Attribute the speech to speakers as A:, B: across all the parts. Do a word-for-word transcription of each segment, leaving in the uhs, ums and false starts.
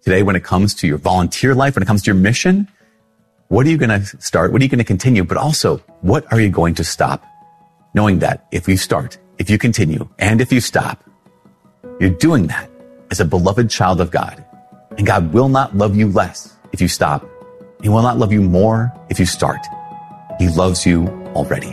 A: today when it comes to your volunteer life, when it comes to your mission? What are you going to start? What are you going to continue? But also, what are you going to stop? Knowing that if you start, if you continue, and if you stop, you're doing that as a beloved child of God. And God will not love you less if you stop. He will not love you more if you start. He loves you already.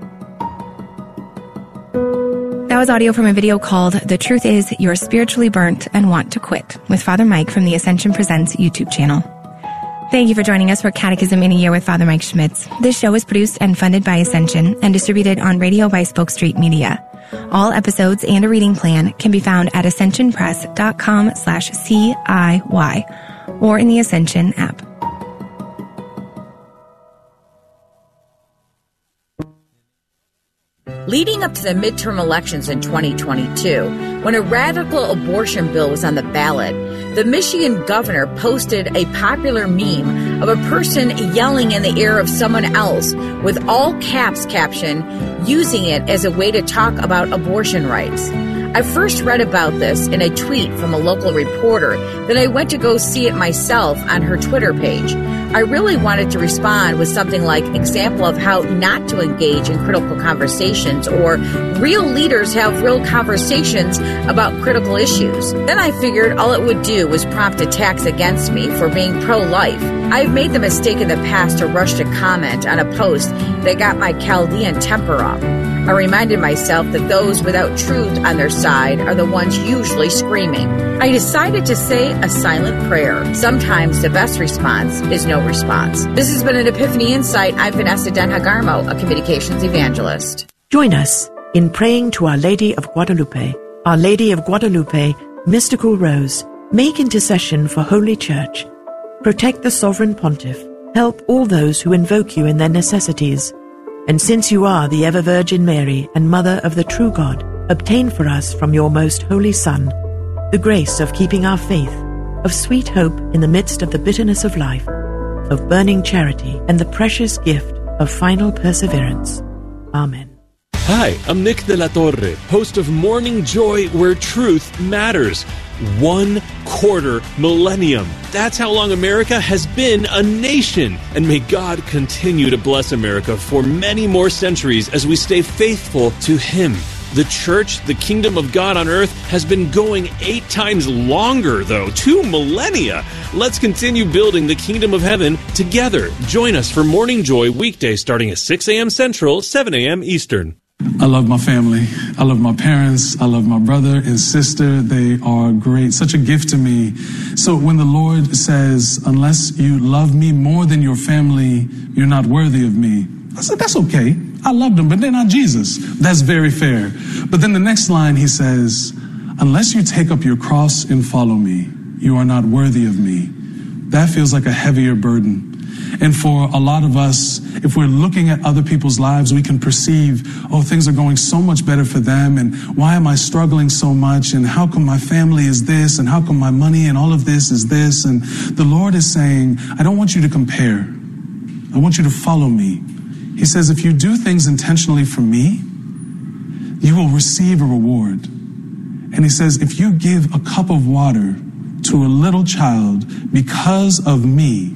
B: That was audio from a video called The Truth Is You're Spiritually Burnt and Want to Quit with Father Mike from the Ascension Presents YouTube channel. Thank you for joining us for Catechism in a Year with Father Mike Schmitz. This show is produced and funded by Ascension and distributed on radio by Spoke Street Media. All episodes and a reading plan can be found at ascensionpress.com slash CIY or in the Ascension app.
C: Leading up to the midterm elections in twenty twenty-two, when a radical abortion bill was on the ballot, the Michigan governor posted a popular meme of a person yelling in the ear of someone else with all caps caption, using it as a way to talk about abortion rights. I first read about this in a tweet from a local reporter, then I went to go see it myself on her Twitter page. I really wanted to respond with something like example of how not to engage in critical conversations or real leaders have real conversations about critical issues. Then I figured all it would do was prompt attacks against me for being pro-life. I've made the mistake in the past to rush to comment on a post that got my Chaldean temper up. I reminded myself that those without truth on their side are the ones usually screaming. I decided to say a silent prayer. Sometimes the best response is no response. This has been an Epiphany Insight. I'm Vanessa Denhagarmo, a communications evangelist.
D: Join us in praying to Our Lady of Guadalupe. Our Lady of Guadalupe, mystical rose, make intercession for Holy Church. Protect the Sovereign Pontiff. Help all those who invoke you in their necessities. And since you are the ever-Virgin Mary and Mother of the true God, obtain for us from your most holy Son the grace of keeping our faith, of sweet hope in the midst of the bitterness of life, of burning charity, and the precious gift of final perseverance. Amen.
E: Hi, I'm Nick de la Torre, host of Morning Joy, where truth matters. One quarter millennium. That's how long America has been a nation. And may God continue to bless America for many more centuries as we stay faithful to Him. The church, the kingdom of God on earth, has been going eight times longer, though. Two millennia. Let's continue building the kingdom of heaven together. Join us for Morning Joy weekdays starting at six a.m. Central, seven a.m. Eastern.
F: I love my family. I love my parents. I love my brother and sister. They are great. Such a gift to me. So when the Lord says, unless you love me more than your family, you're not worthy of me. I said, that's okay. I love them, but they're not Jesus. That's very fair. But then the next line, he says, unless you take up your cross and follow me, you are not worthy of me. That feels like a heavier burden. And for a lot of us, if we're looking at other people's lives, we can perceive, oh, things are going so much better for them. And why am I struggling so much? And how come my family is this? And how come my money and all of this is this? And the Lord is saying, I don't want you to compare. I want you to follow me. He says, if you do things intentionally for me, you will receive a reward. And he says, if you give a cup of water to a little child because of me,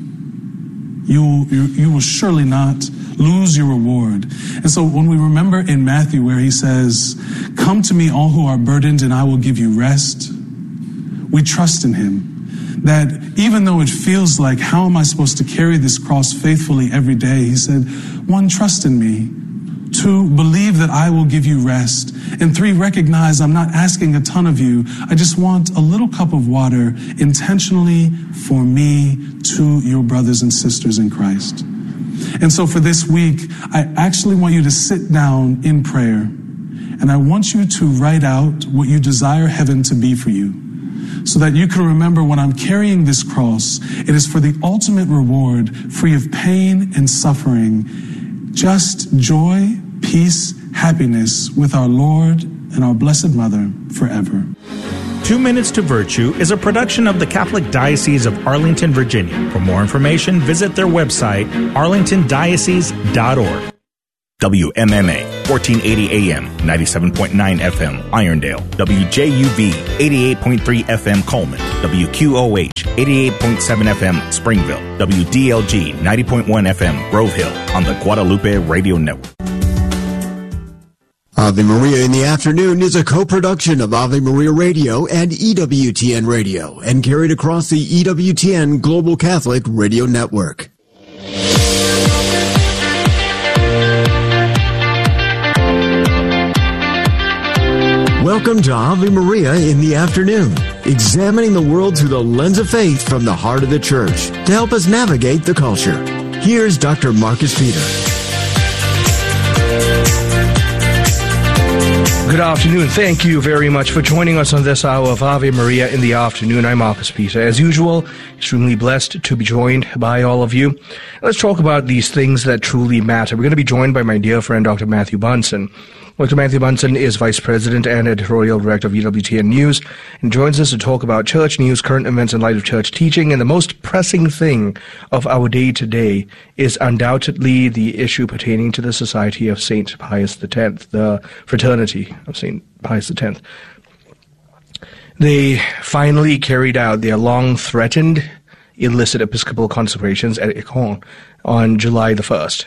F: You, you you will surely not lose your reward. And so when we remember in Matthew where he says, come to me all who are burdened and I will give you rest, we trust in him. That even though it feels like, how am I supposed to carry this cross faithfully every day? He said, one, trust in me. Two, believe that I will give you rest. And three, recognize I'm not asking a ton of you. I just want a little cup of water intentionally for me to your brothers and sisters in Christ. And so for this week, I actually want you to sit down in prayer. And I want you to write out what you desire heaven to be for you, so that you can remember when I'm carrying this cross, it is for the ultimate reward, free of pain and suffering, just joy, peace, happiness with our Lord and our Blessed Mother forever.
G: Two Minutes to Virtue is a production of the Catholic Diocese of Arlington, Virginia. For more information, visit their website, arlington diocese dot org.
H: W M M A, fourteen eighty A M, ninety-seven point nine F M, Irondale. W J U V, eighty-eight point three F M, Coleman. W Q O H, eighty-eight point seven F M, Springville. W D L G, ninety point one F M, Grove Hill, on the Guadalupe Radio Network.
I: Ave Maria in the Afternoon is a co-production of Ave Maria Radio and E W T N Radio and carried across the E W T N Global Catholic Radio Network. Welcome to Ave Maria in the Afternoon, examining the world through the lens of faith from the heart of the Church to help us navigate the culture. Here's Doctor Marcus Peter.
J: Good afternoon. Thank you very much for joining us on this hour of Ave Maria in the Afternoon. I'm Marcus Peter. As usual, extremely blessed to be joined by all of you. Let's talk about these things that truly matter. We're going to be joined by my dear friend, Doctor Matthew Bunson. Doctor Matthew Bunson is Vice President and Editorial Director of E W T N News and joins us to talk about church news, current events in light of church teaching, and the most pressing thing of our day today is undoubtedly the issue pertaining to the Society of Saint Pius the Tenth, the Fraternity of Saint Pius the Tenth. They finally carried out their long-threatened illicit Episcopal consecrations at Écon on July the first.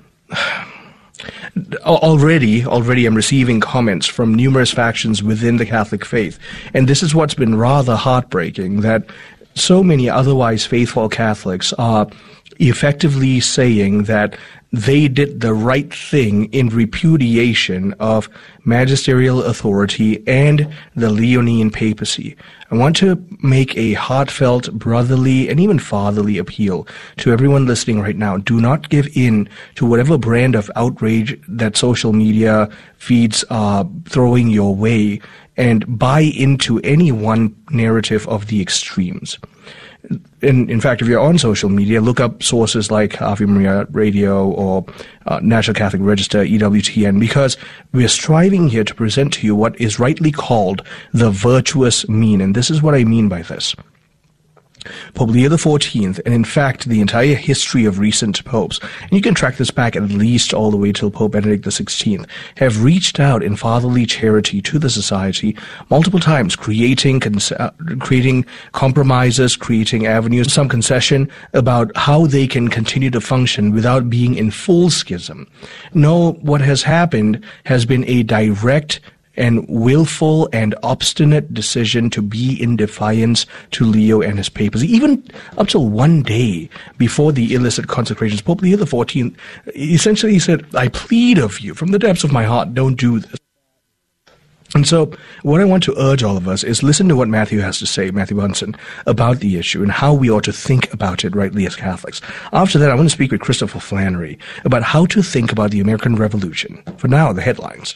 J: Already, already I'm receiving comments from numerous factions within the Catholic faith, and this is what's been rather heartbreaking, that so many otherwise faithful Catholics are effectively saying that they did the right thing in repudiation of magisterial authority and the Leonine papacy. I want to make a heartfelt brotherly and even fatherly appeal to everyone listening right now. Do not give in to whatever brand of outrage that social media feeds are throwing your way and buy into any one narrative of the extremes. In, in fact, if you're on social media, look up sources like Ave Maria Radio or uh, National Catholic Register, E W T N, because we're striving here to present to you what is rightly called the virtuous mean. And this is what I mean by this. Pope Leo the fourteenth, and in fact the entire history of recent popes, and you can track this back at least all the way till Pope Benedict the sixteenth, have reached out in fatherly charity to the society multiple times, creating cons- uh, creating compromises, creating avenues, some concession about how they can continue to function without being in full schism. No, what has happened has been a direct and willful and obstinate decision to be in defiance to Leo and his papacy. Even up till one day before the illicit consecrations, Pope Leo the fourteenth essentially said, I plead of you from the depths of my heart, don't do this. And so what I want to urge all of us is listen to what Matthew has to say, Matthew Bunson, about the issue and how we ought to think about it rightly as Catholics. After that, I want to speak with Christopher Flannery about how to think about the American Revolution. For now, the headlines.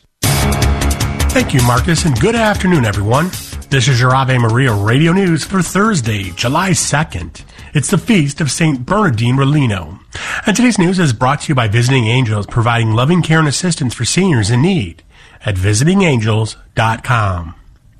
K: Thank you, Marcus, and good afternoon, everyone. This is your Ave Maria Radio News for Thursday, July second. It's the feast of Saint Bernardine Relino. And today's news is brought to you by Visiting Angels, providing loving care and assistance for seniors in need at visiting angels dot com.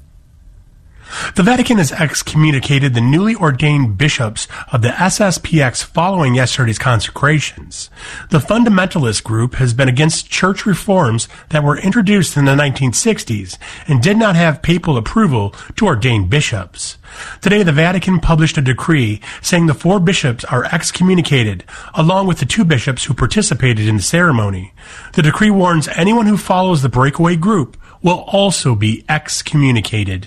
K: The Vatican has excommunicated the newly ordained bishops of the S S P X following yesterday's consecrations. The fundamentalist group has been against church reforms that were introduced in the nineteen sixties and did not have papal approval to ordain bishops. Today, the Vatican published a decree saying the four bishops are excommunicated, along with the two bishops who participated in the ceremony. The decree warns anyone who follows the breakaway group will also be excommunicated.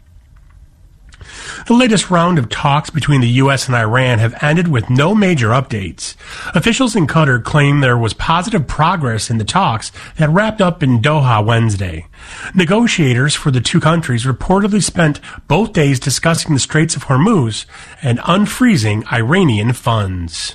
K: The latest round of talks between the U S and Iran have ended with no major updates. Officials in Qatar claim there was positive progress in the talks that wrapped up in Doha Wednesday. Negotiators for the two countries reportedly spent both days discussing the Straits of Hormuz and unfreezing Iranian funds.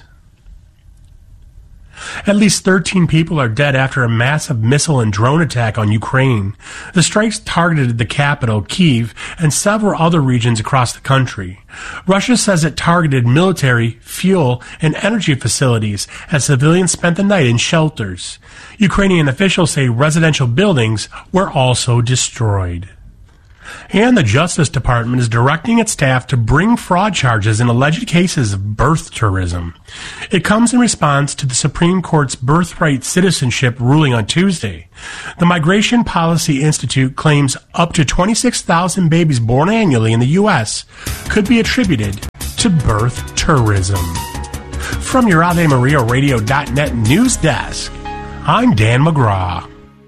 K: At least thirteen people are dead after a massive missile and drone attack on Ukraine. The strikes targeted the capital, Kyiv, and several other regions across the country. Russia says it targeted military, fuel, and energy facilities as civilians spent the night in shelters. Ukrainian officials say residential buildings were also destroyed. And the Justice Department is directing its staff to bring fraud charges in alleged cases of birth tourism. It comes in response to the Supreme Court's birthright citizenship ruling on Tuesday. The Migration Policy Institute claims up to twenty-six thousand babies born annually in the U S could be attributed to birth tourism. From your Ave Maria Radio dot net news desk, I'm Dan McGraw.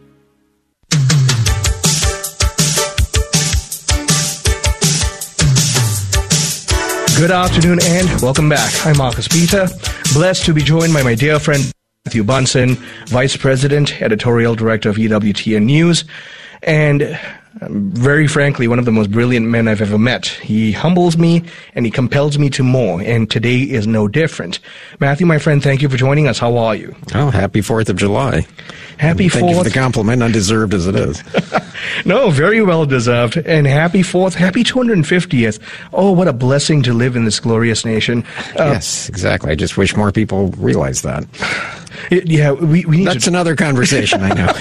J: Good afternoon and welcome back. I'm Marcus Peter, blessed to be joined by my dear friend Matthew Bunson, Vice President, Editorial Director of E W T N News, and um, very frankly, one of the most brilliant men I've ever met. He humbles me and he compels me to more, and today is no different. Matthew, my friend, thank you for joining us. How are you?
L: Oh, happy fourth of July.
J: Happy
L: Thank
J: fourth.
L: you for the compliment, undeserved as it is.
J: No, very well deserved. And happy fourth, happy two hundred fiftieth. Oh, what a blessing to live in this glorious nation.
L: Uh, yes, exactly. I just wish more people realize that.
J: It, yeah, we, we need
L: That's
J: to...
L: another conversation, I know.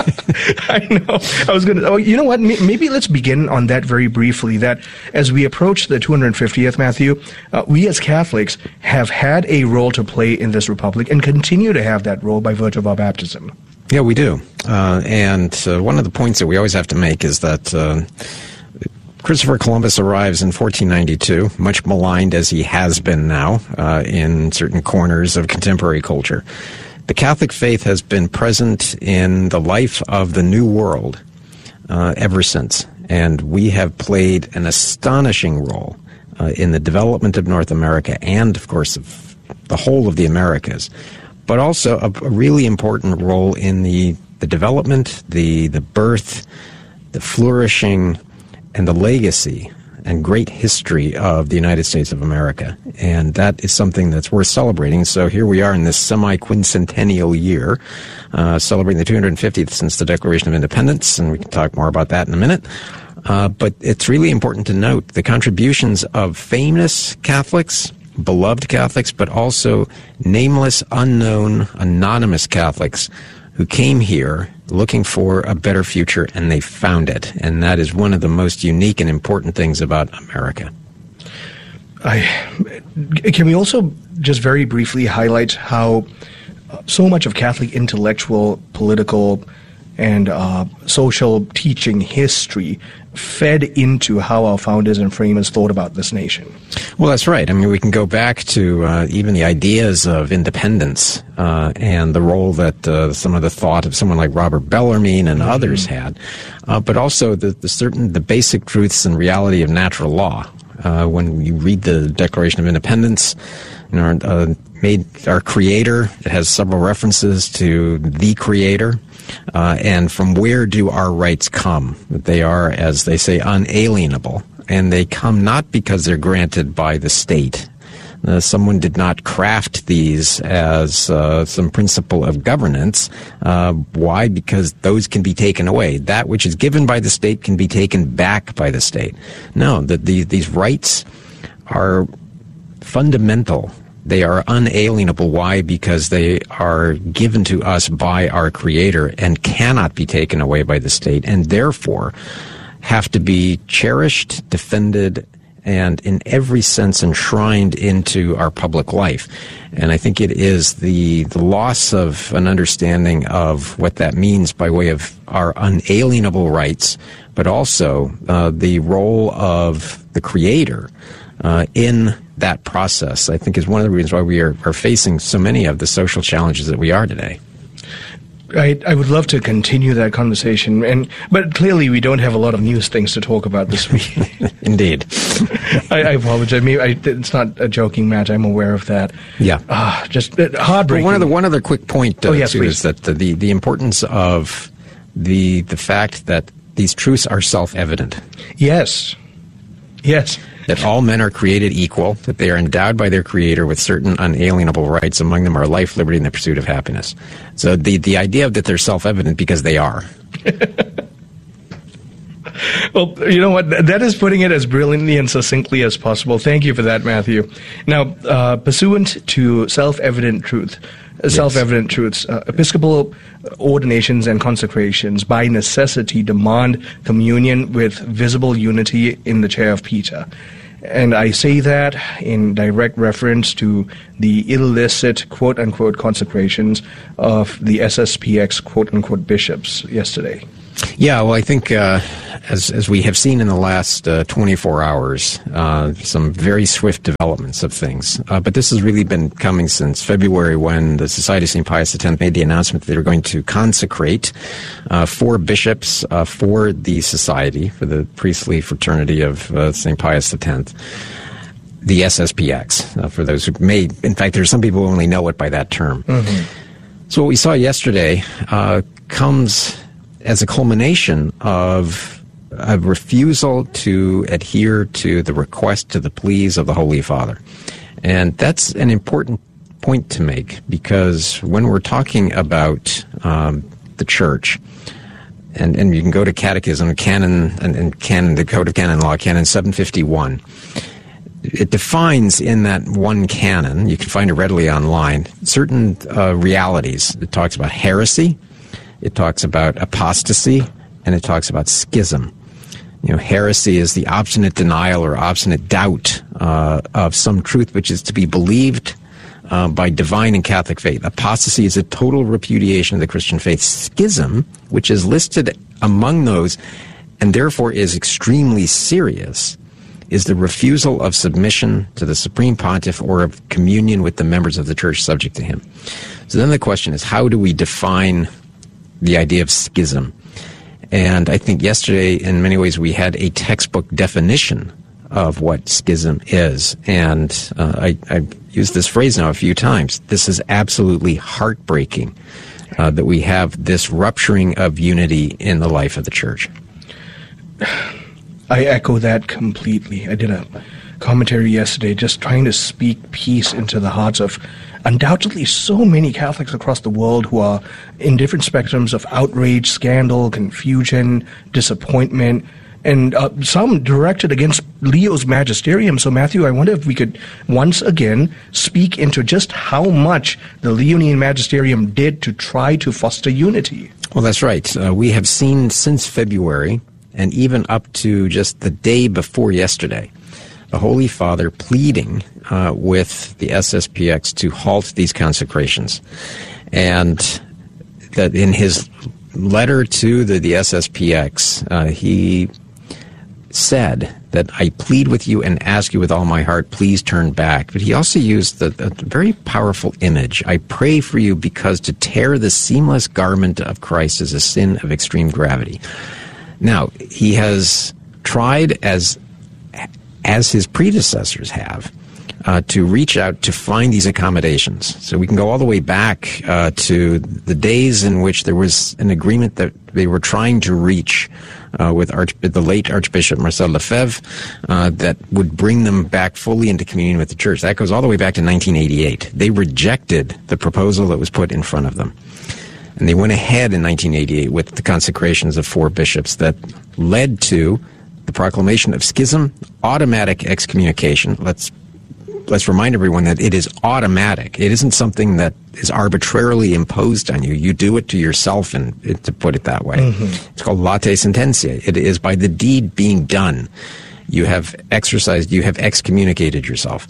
J: I know. I was going to... Oh, you know what? Maybe let's begin on that very briefly, that as we approach the two hundred fiftieth, Matthew, uh, we as Catholics have had a role to play in this republic and continue to have that role by virtue of our baptism.
L: Yeah, we do. Uh, and uh, one of the points that we always have to make is that uh, Christopher Columbus arrives in fourteen ninety-two, much maligned as he has been now uh, in certain corners of contemporary culture. The Catholic faith has been present in the life of the New World uh, ever since, and we have played an astonishing role uh, in the development of North America and, of course, of the whole of the Americas, but also a, a really important role in the, the development, the, the birth, the flourishing, and the legacy and great history of the United States of America. And that is something that's worth celebrating. So here we are in this semi-quincentennial year, uh, celebrating the two hundred fiftieth since the Declaration of Independence, and we can talk more about that in a minute. Uh, but it's really important to note the contributions of famous Catholics, beloved Catholics, but also nameless, unknown, anonymous Catholics who came here looking for a better future, and they found it. And that is one of the most unique and important things about America.
J: I, can we also just very briefly highlight how so much of Catholic intellectual, political, and uh, social teaching history fed into how our founders and framers thought about this nation?
L: Well, that's right. I mean, we can go back to uh, even the ideas of independence uh, and the role that uh, some of the thought of someone like Robert Bellarmine and mm-hmm. others had, uh, but also the, the certain the basic truths and reality of natural law. Uh, when you read the Declaration of Independence, you know, uh, made our Creator, it has several references to the Creator. Uh, and from where do our rights come? They are, as they say, unalienable. And they come not because they're granted by the state. Uh, someone did not craft these as uh, some principle of governance. Uh, why? Because those can be taken away. That which is given by the state can be taken back by the state. No, the, the, these rights are fundamental. They are unalienable. Why? Because they are given to us by our Creator and cannot be taken away by the state, and therefore have to be cherished, defended, and in every sense enshrined into our public life. And I think it is the, the loss of an understanding of what that means by way of our unalienable rights, but also uh, the role of the Creator uh, in that process, I think, is one of the reasons why we are, are facing so many of the social challenges that we are today.
J: I, I would love to continue that conversation, and but clearly we don't have a lot of news things to talk about this week.
L: Indeed.
J: I, I apologize. Maybe I, it's not a joking match. I'm aware of that.
L: Yeah.
J: Uh, just uh, heartbreaking.
L: Well, one other one other quick point uh,
J: oh, yes,
L: too,
J: please.
L: is that the, the the importance of the the fact that these truths are self-evident.
J: Yes. Yes.
L: That all men are created equal, that they are endowed by their Creator with certain unalienable rights. Among them are life, liberty, and the pursuit of happiness. So the, the idea of that they're self-evident because they are.
J: Well, you know what? That is putting it as brilliantly and succinctly as possible. Thank you for that, Matthew. Now, uh, pursuant to self-evident truth, uh, yes. self-evident truths, uh, Episcopal ordinations and consecrations by necessity demand communion with visible unity in the chair of Peter. And I say that in direct reference to the illicit, quote-unquote, consecrations of the S S P X, quote-unquote, bishops yesterday.
L: Yeah, well, I think uh, as as we have seen in the last uh, twenty-four hours, uh, some very swift developments of things. Uh, but this has really been coming since February, when the Society of Saint Pius X made the announcement that they were going to consecrate uh, four bishops uh, for the society, for the priestly fraternity of uh, Saint Pius X. The S S P X, uh, for those who may, in fact, there are some people who only know it by that term. Mm-hmm. So what we saw yesterday uh, comes as a culmination of a refusal to adhere to the request, to the pleas of the Holy Father. And that's an important point to make, because when we're talking about um, the Church, and, and you can go to Catechism, Canon, and, and Canon, the Code of Canon Law, Canon seven fifty-one, it defines in that one canon, you can find it readily online, certain uh, realities. It talks about heresy, it talks about apostasy, and it talks about schism. You know, heresy is the obstinate denial or obstinate doubt uh, of some truth which is to be believed uh, by divine and Catholic faith. Apostasy is a total repudiation of the Christian faith. Schism, which is listed among those and therefore is extremely serious, is the refusal of submission to the Supreme Pontiff or of communion with the members of the Church subject to him. So then the question is, how do we define the idea of schism? And I think yesterday, in many ways, we had a textbook definition of what schism is. And uh, I, I've used this phrase now a few times. This is absolutely heartbreaking uh, that we have this rupturing of unity in the life of the Church.
J: I echo that completely. I did a commentary yesterday just trying to speak peace into the hearts of undoubtedly so many Catholics across the world who are in different spectrums of outrage, scandal, confusion, disappointment, and uh, some directed against Leo's magisterium. So, Matthew, I wonder if we could once again speak into just how much the Leonine magisterium did to try to foster unity.
L: Well, that's right. Uh, we have seen since February, and even up to just the day before yesterday, the Holy Father pleading uh, with the S S P X to halt these consecrations. And that in his letter to the, the S S P X, uh, he said that I plead with you and ask you with all my heart, please turn back. But he also used the, a very powerful image. I pray for you because to tear the seamless garment of Christ is a sin of extreme gravity. Now, he has tried, as as his predecessors have, uh, to reach out to find these accommodations. So we can go all the way back uh, to the days in which there was an agreement that they were trying to reach uh, with Arch- the late Archbishop Marcel Lefebvre uh, that would bring them back fully into communion with the Church. That goes all the way back to nineteen eighty-eight. They rejected the proposal that was put in front of them. And they went ahead in nineteen eighty-eight with the consecrations of four bishops that led to the proclamation of schism, automatic excommunication. Let's let's remind everyone that it is automatic. It isn't something that is arbitrarily imposed on you. You do it to yourself, and it, to put it that way. Mm-hmm. It's called late sententia. It is by the deed being done. You have exercised, you have excommunicated yourself.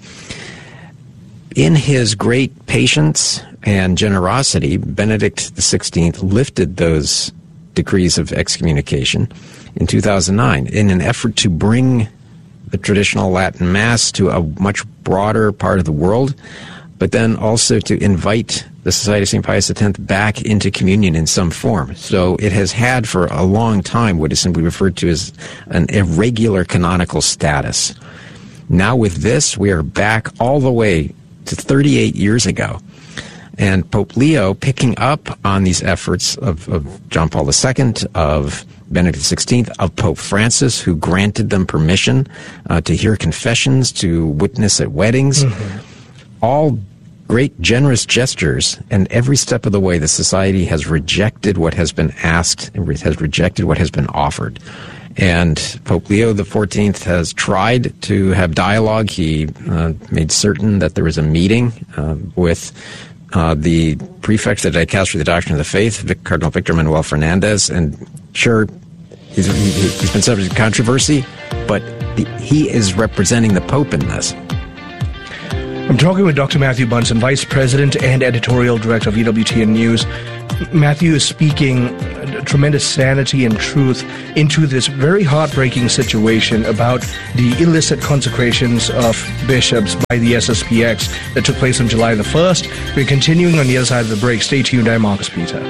L: In his great patience and generosity, Benedict the sixteenth lifted those decrees of excommunication in two thousand nine in an effort to bring the traditional Latin Mass to a much broader part of the world, but then also to invite the Society of Saint Pius X back into communion in some form. So it has had for a long time what is simply referred to as an irregular canonical status. Now with this, we are back all the way to thirty-eight years ago. And Pope Leo, picking up on these efforts of, of John Paul the Second, of Benedict the sixteenth, of Pope Francis, who granted them permission uh, to hear confessions, to witness at weddings, mm-hmm. all great generous gestures, and every step of the way the Society has rejected what has been asked, has rejected what has been offered. And Pope Leo the fourteenth has tried to have dialogue. He uh, made certain that there was a meeting uh, with uh, the prefect of the Dicastery of the Doctrine of the Faith, Cardinal Victor Manuel Fernandez. And sure, he's, he's been subject to controversy, but the, he is representing the Pope in this.
J: I'm talking with Doctor Matthew Bunson, Vice President and Editorial Director of E W T N News. Matthew is speaking tremendous sanity and truth into this very heartbreaking situation about the illicit consecrations of bishops by the S S P X that took place on July the first. We're continuing on the other side of the break. Stay tuned. I'm Marcus Peter.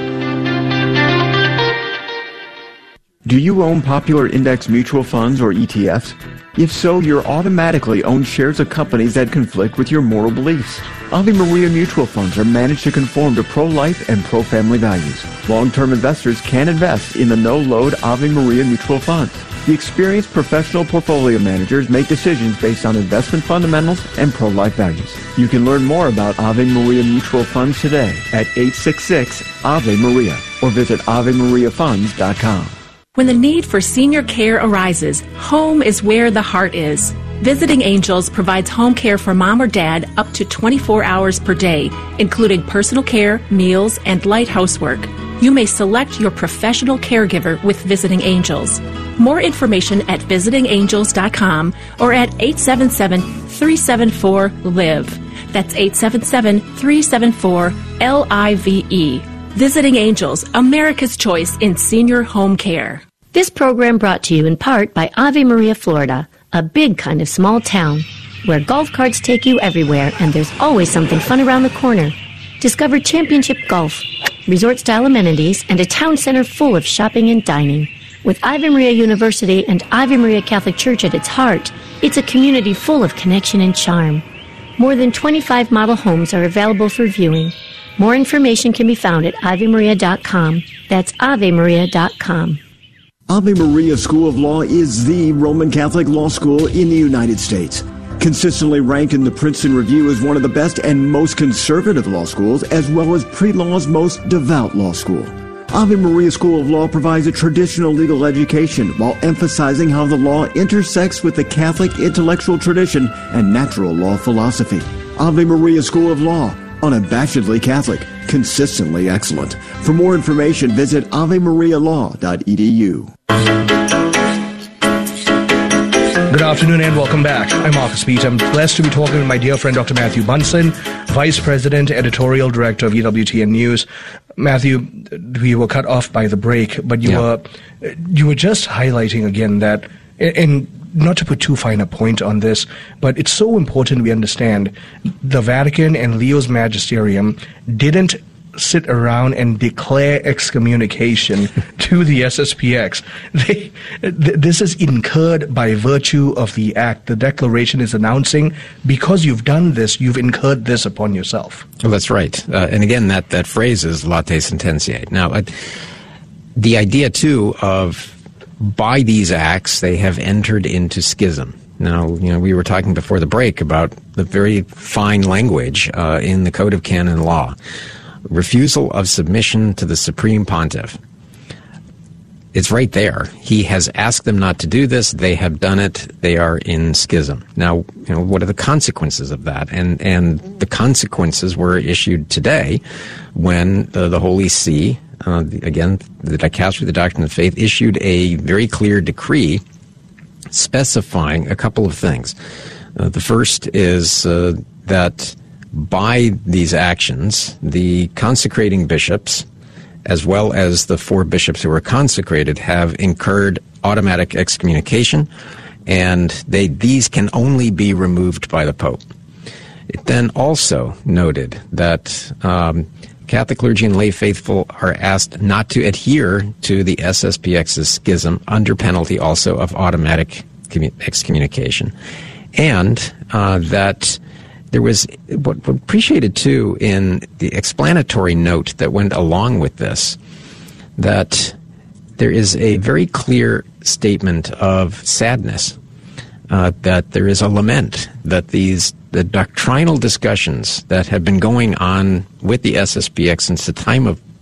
M: Do you own popular index mutual funds or E T Fs? If so, you're automatically own shares of companies that conflict with your moral beliefs. Ave Maria mutual funds are managed to conform to pro-life and pro-family values. Long-term investors can invest in the no-load Ave Maria mutual funds. The experienced professional portfolio managers make decisions based on investment fundamentals and pro-life values. You can learn more about Ave Maria mutual funds today at eight six six Ave Maria or visit ave maria funds dot com.
N: When the need for senior care arises, home is where the heart is. Visiting Angels provides home care for mom or dad up to twenty-four hours per day, including personal care, meals, and light housework. You may select your professional caregiver with Visiting Angels. More information at visiting angels dot com or at eight seven seven, three seven four, L I V E. That's eight seven seven, three seven four, L I V E. Visiting Angels, America's choice in senior home care.
O: This program brought to you in part by Ave Maria, Florida, a big kind of small town where golf carts take you everywhere and there's always something fun around the corner. Discover championship golf, resort-style amenities, and a town center full of shopping and dining. With Ave Maria University and Ave Maria Catholic Church at its heart, it's a community full of connection and charm. More than twenty-five model homes are available for viewing. More information can be found at ave maria dot com. That's ave maria dot com.
I: Ave Maria School of Law is the Roman Catholic law school in the United States. Consistently ranked in the Princeton Review as one of the best and most conservative law schools, as well as pre-law's most devout law school. Ave Maria School of Law provides a traditional legal education while emphasizing how the law intersects with the Catholic intellectual tradition and natural law philosophy. Ave Maria School of Law, unabashedly Catholic, consistently excellent. For more information, visit ave maria law dot e d u.
J: Good afternoon and welcome back. I'm Marcus Peter. I'm blessed to be talking with my dear friend Doctor Matthew Bunson, Vice President, Editorial Director of E W T N News. Matthew, we were cut off by the break, but you yeah. were you were just highlighting again that, and not to put too fine a point on this, but it's so important we understand the Vatican and Leo's magisterium didn't sit around and declare excommunication to the S S P X. They, th- this is incurred by virtue of the act. The declaration is announcing, because you've done this, you've incurred this upon yourself.
L: Well, that's right. Uh, and again, that, that phrase is late sententiae. Now, uh, the idea, too, of by these acts, they have entered into schism. Now, you know, we were talking before the break about the very fine language uh, in the Code of Canon Law. Refusal of submission to the Supreme Pontiff. It's right there. He has asked them not to do this. They have done it. They are in schism. Now, you know, what are the consequences of that? And and the consequences were issued today when uh, the Holy See, uh, the, again, the Dicastery of the Doctrine of Faith, issued a very clear decree specifying a couple of things. Uh, the first is uh, that by these actions, the consecrating bishops, as well as the four bishops who are consecrated, have incurred automatic excommunication, and they these can only be removed by the Pope. It then also noted that um, Catholic clergy and lay faithful are asked not to adhere to the S S P X's schism under penalty also of automatic excommunication, and uh, that there was what appreciated too in the explanatory note that went along with this, that there is a very clear statement of sadness, uh, that there is a lament that these the doctrinal discussions that have been going on with the S S P X since the time of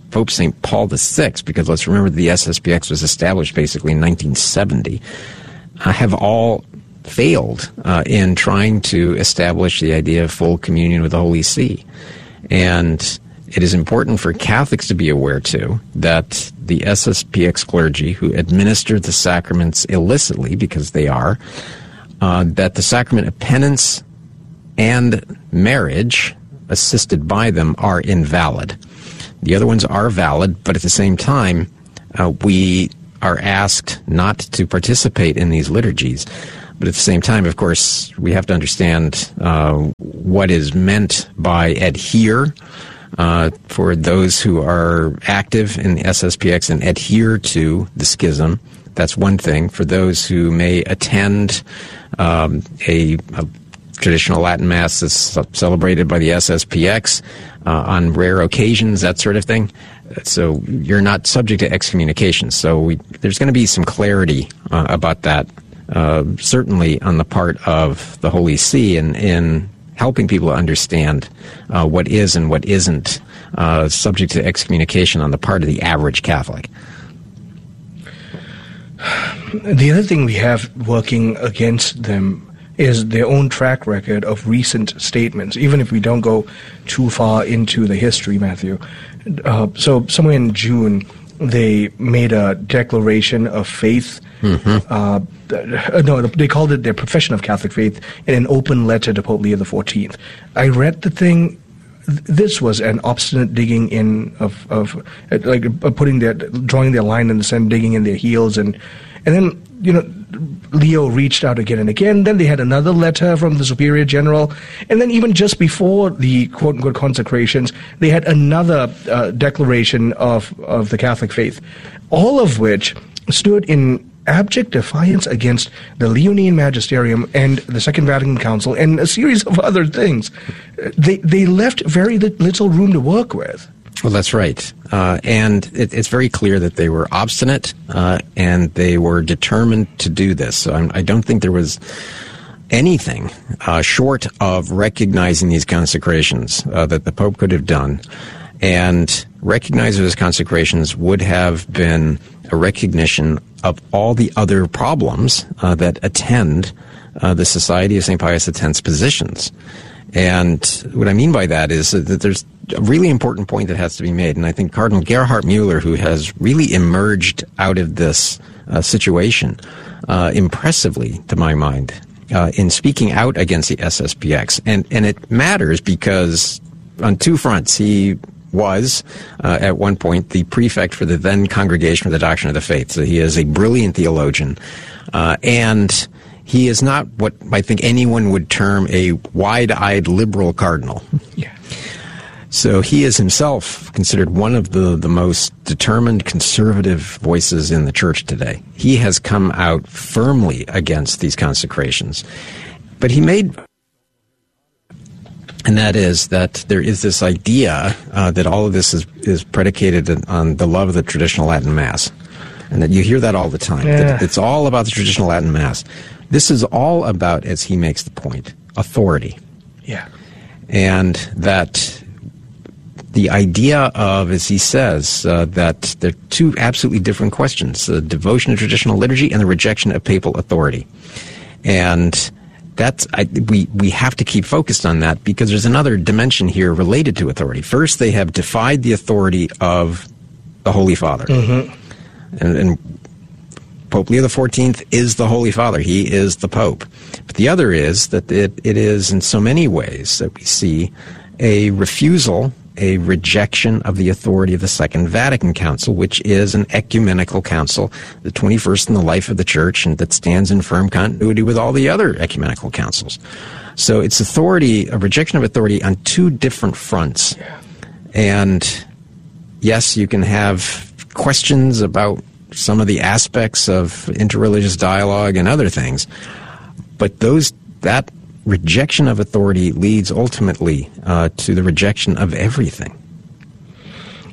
L: Pope Saint Paul the Sixth, because let's remember the S S P X was established basically in nineteen seventy, uh, have all failed uh, in trying to establish the idea of full communion with the Holy See. And it is important for Catholics to be aware, too, that the S S P X clergy who administer the sacraments illicitly, because they are, uh, that the sacrament of penance and marriage, assisted by them, are invalid. The other ones are valid, but at the same time, uh, we are asked not to participate in these liturgies. But at the same time, of course, we have to understand uh, what is meant by adhere. Uh, for those who are active in the S S P X and adhere to the schism, that's one thing. For those who may attend um, a, a traditional Latin Mass that's celebrated by the S S P X uh, on rare occasions, that sort of thing. So you're not subject to excommunication. So we, there's going to be some clarity uh, about that, uh, certainly on the part of the Holy See in, in helping people to understand uh, what is and what isn't uh, subject to excommunication on the part of the average Catholic.
J: The other thing we have working against them is their own track record of recent statements, even if we don't go too far into the history, Matthew. Uh, so somewhere in June, they made a declaration of faith. Mm-hmm. Uh, no, they called it their profession of Catholic faith in an open letter to Pope Leo the fourteenth. I read the thing. This was an obstinate digging in of, of like putting their, drawing their line in the sand, digging in their heels, and and then, you know, Leo reached out again and again. Then they had another letter from the Superior General. And then even just before the quote-unquote consecrations, they had another uh, declaration of, of the Catholic faith, all of which stood in abject defiance against the Leonine Magisterium and the Second Vatican Council and a series of other things. They, they left very little room to work with.
L: Well, that's right. Uh, and it, it's very clear that they were obstinate uh, and they were determined to do this. So I'm, I don't think there was anything uh, short of recognizing these consecrations uh, that the Pope could have done. And recognizing those consecrations would have been a recognition of all the other problems uh, that attend uh, the Society of Saint Pius X's positions. And what I mean by that is that there's a really important point that has to be made. And I think Cardinal Gerhard Mueller, who has really emerged out of this uh, situation uh, impressively, to my mind, uh, in speaking out against the S S P X. And, and it matters because on two fronts, he was, uh, at one point, the prefect for the then Congregation for the Doctrine of the Faith. So he is a brilliant theologian. Uh, and he is not what I think anyone would term a wide-eyed liberal cardinal.
J: Yeah.
L: So he is himself considered one of the, the most determined conservative voices in the church today. He has come out firmly against these consecrations. But he made... And that is that there is this idea uh, that all of this is, is predicated on the love of the traditional Latin Mass. And that you hear that all the time.
J: Yeah.
L: That it's all about the traditional Latin Mass. This is all about, as he makes the point, authority.
J: Yeah.
L: And that the idea of, as he says, uh, that they're two absolutely different questions, the devotion to traditional liturgy and the rejection of papal authority. And that's, I, we, we have to keep focused on that because there's another dimension here related to authority. First, they have defied the authority of the Holy Father.
J: Mm-hmm.
L: And, and Pope Leo the fourteenth is the Holy Father. He is the Pope. But the other is that it, it is in so many ways that we see a refusal, a rejection of the authority of the Second Vatican Council, which is an ecumenical council, the twenty-first in the life of the Church, and that stands in firm continuity with all the other ecumenical councils. So it's authority, a rejection of authority on two different fronts.
J: Yeah.
L: And yes, you can have questions about some of the aspects of interreligious dialogue and other things, but those that rejection of authority leads ultimately uh, to the rejection of everything.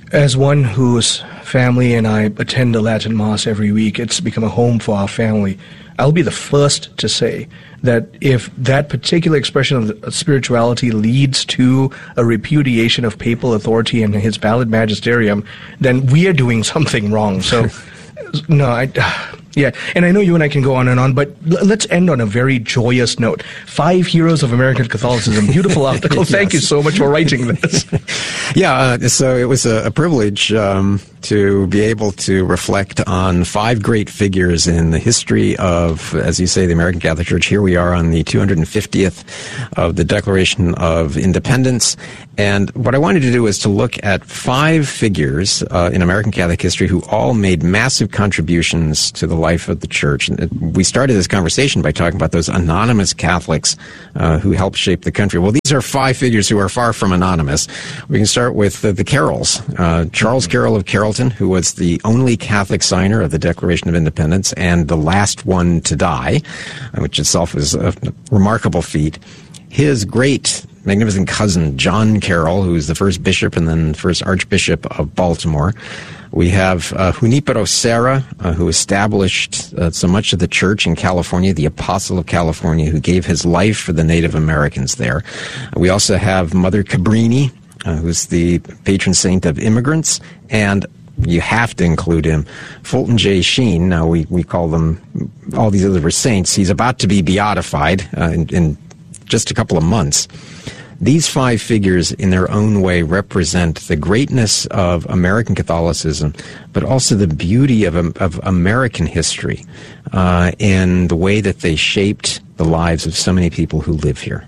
J: As one whose family and I attend the Latin Mass every week, it's become a home for our family. I'll be the first to say that if that particular expression of spirituality leads to a repudiation of papal authority and his valid magisterium, then we are doing something wrong. So, no, I... Yeah, and I know you and I can go on and on, but l- let's end on a very joyous note. Five Heroes of American Catholicism. Beautiful article. Yes. Thank you so much for writing this.
L: Yeah, uh, so it was a, a privilege um, to be able to reflect on five great figures in the history of, as you say, the American Catholic Church. Here we are on the two hundred fiftieth of the Declaration of Independence. And what I wanted to do was to look at five figures uh, in American Catholic history who all made massive contributions to the life of the Church. And we started this conversation by talking about those anonymous Catholics uh, who helped shape the country. Well, these are five figures who are far from anonymous. We can start with uh, the Carrolls. Uh, Charles Carroll of Carrollton, who was the only Catholic signer of the Declaration of Independence and the last one to die, which itself is a remarkable feat. His great, magnificent cousin, John Carroll, who was the first bishop and then first archbishop of Baltimore. We have uh, Junipero Serra, uh, who established uh, so much of the church in California, the Apostle of California, who gave his life for the Native Americans there. We also have Mother Cabrini, uh, who's the patron saint of immigrants, and you have to include him, Fulton J. Sheen. Now, we, we call them, all these other saints. He's about to be beatified uh, in, in just a couple of months. These five figures, in their own way, represent the greatness of American Catholicism, but also the beauty of, of American history uh, and the way that they shaped the lives of so many people who live here.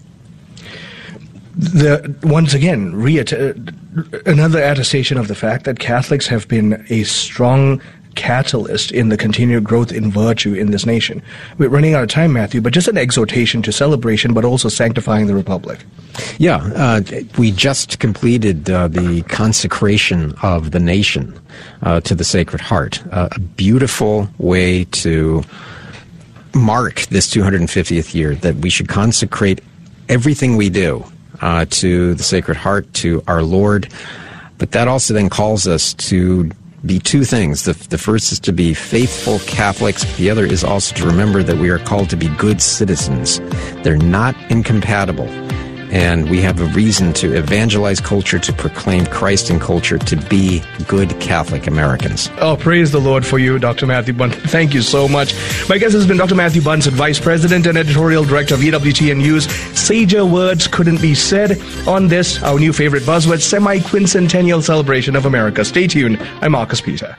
J: The, once again, reatt- another attestation of the fact that Catholics have been a strong catalyst in the continued growth in virtue in this nation. We're running out of time, Matthew, but just an exhortation to celebration, but also sanctifying the Republic.
L: Yeah, uh, we just completed uh, the consecration of the nation uh, to the Sacred Heart. Uh, a beautiful way to mark this two hundred fiftieth year, that we should consecrate everything we do uh, to the Sacred Heart, to our Lord. But that also then calls us to be two things. The, the first is to be faithful Catholics. The other is also to remember that we are called to be good citizens. They're not incompatible. And we have a reason to evangelize culture, to proclaim Christ in culture, to be good Catholic Americans.
J: Oh, praise the Lord for you, Doctor Matthew Bunson. Thank you so much. My guest has been Doctor Matthew Bunson, Vice President and Editorial Director of E W T N News. Sager words couldn't be said on this, our new favorite buzzword, semi-quincentennial celebration of America. Stay tuned. I'm Marcus Peter.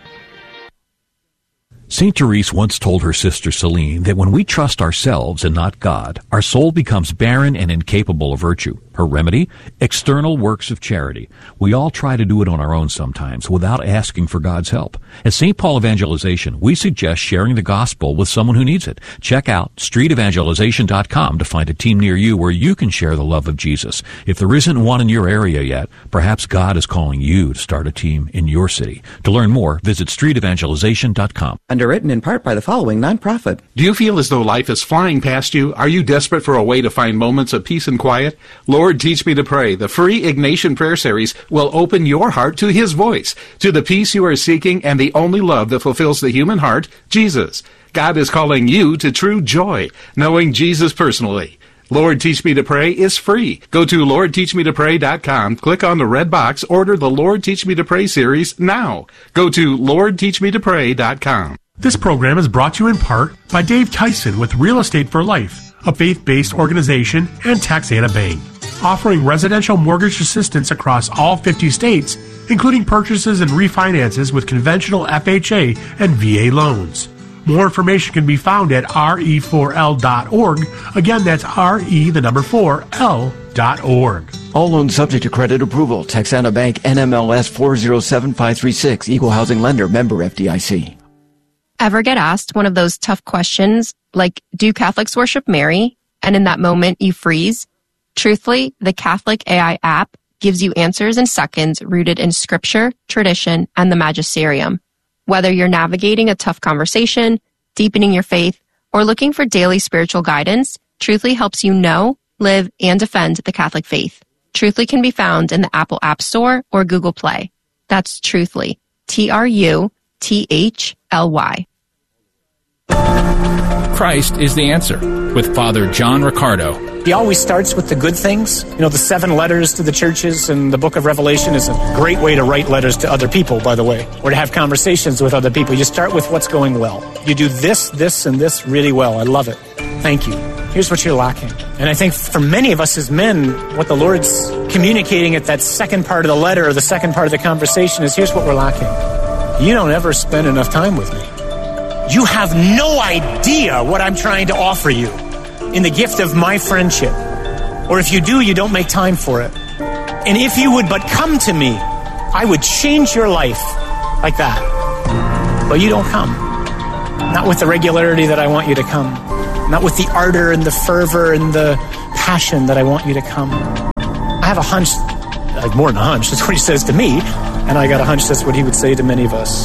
P: Saint Therese once told her sister Celine that when we trust ourselves and not God, our soul becomes barren and incapable of virtue. Her remedy? External works of charity. We all try to do it on our own sometimes without asking for God's help. At Saint Paul Evangelization, we suggest sharing the gospel with someone who needs it. Check out street evangelization dot com to find a team near you where you can share the love of Jesus. If there isn't one in your area yet, perhaps God is calling you to start a team in your city. To learn more, visit street evangelization dot com.
Q: Underwritten in part by the following nonprofit.
R: Do you feel as though life is flying past you? Are you desperate for a way to find moments of peace and quiet? Lord, Teach Me to Pray, the free Ignatian prayer series, will open your heart to His voice, to the peace you are seeking and the only love that fulfills the human heart, Jesus. God is calling you to true joy, knowing Jesus personally. Lord, Teach Me to Pray is free. Go to lord teach me to pray dot com, click on the red box, order the Lord Teach Me to Pray series now. Go to lord teach me to pray dot com.
K: This program is brought to you in part by Dave Tyson with Real Estate for Life, a faith-based organization, and Taxana Bank, offering residential mortgage assistance across all fifty states, including purchases and refinances with conventional F H A and V A loans. More information can be found at R E four L dot org. Again, that's R E, the number four, L dot org.
M: All loans subject to credit approval. Texana Bank, N M L S four zero seven five three six, Equal Housing Lender, member F D I C.
S: Ever get asked one of those tough questions, like, do Catholics worship Mary? And in that moment, you freeze? Truthfully, the Catholic A I app gives you answers in seconds rooted in scripture, tradition, and the magisterium. Whether you're navigating a tough conversation, deepening your faith, or looking for daily spiritual guidance, Truthfully helps you know, live, and defend the Catholic faith. Truthfully can be found in the Apple App Store or Google Play. That's Truthly. T R U T H L Y.
T: Christ is the answer with Father John Riccardo.
U: He always starts with the good things. You know, the seven letters to the churches and the book of Revelation is a great way to write letters to other people, by the way, or to have conversations with other people. You start with what's going well. You do this, this, and this really well. I love it. Thank you. Here's what you're lacking. And I think for many of us as men, what the Lord's communicating at that second part of the letter or the second part of the conversation is, here's what we're lacking. You don't ever spend enough time with me. You have no idea what I'm trying to offer you in the gift of my friendship. Or if you do, you don't make time for it. And if you would but come to me, I would change your life like that. But you don't come. Not with the regularity that I want you to come. Not with the ardor and the fervor and the passion that I want you to come. I have a hunch, like more than a hunch, that's what he says to me, and I got a hunch that's what he would say to many of us.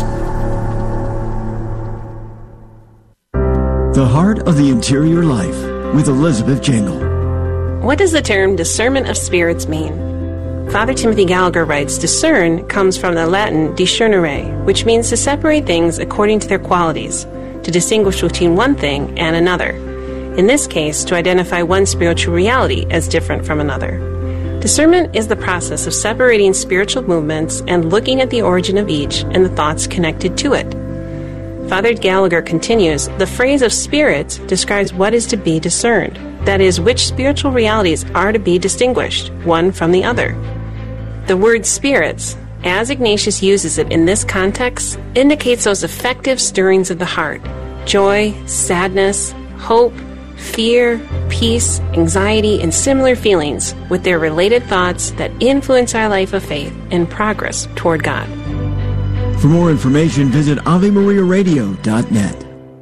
I: The Heart of the Interior Life with Elizabeth Jangle.
V: What does the term discernment of spirits mean? Father Timothy Gallagher writes, discern comes from the Latin discernere, which means to separate things according to their qualities, to distinguish between one thing and another. In this case, to identify one spiritual reality as different from another. Discernment is the process of separating spiritual movements and looking at the origin of each and the thoughts connected to it. Father Gallagher continues, the phrase of spirits describes what is to be discerned, that is, which spiritual realities are to be distinguished, one from the other. The word spirits, as Ignatius uses it in this context, indicates those effective stirrings of the heart, joy, sadness, hope, fear, peace, anxiety, and similar feelings with their related thoughts that influence our life of faith and progress toward God.
I: For more information, visit Ave Maria Radio dot net.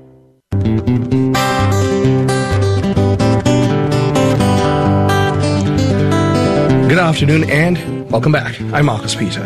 J: Good afternoon and welcome back. I'm Marcus Peter.